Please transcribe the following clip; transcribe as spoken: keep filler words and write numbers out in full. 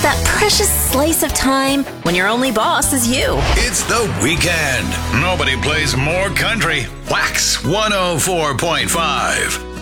that precious slice of time when your only boss is you. It's the weekend. Nobody plays more country. Wax one oh four point five.